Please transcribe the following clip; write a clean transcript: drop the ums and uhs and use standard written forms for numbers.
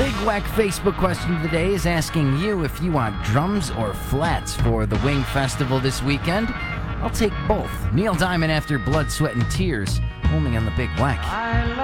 Big Whack Facebook question of the day is asking you if you want drums or flats for the Wing Festival this weekend. I'll take both. Neil Diamond after Blood, Sweat, and Tears, only on the Big Whack.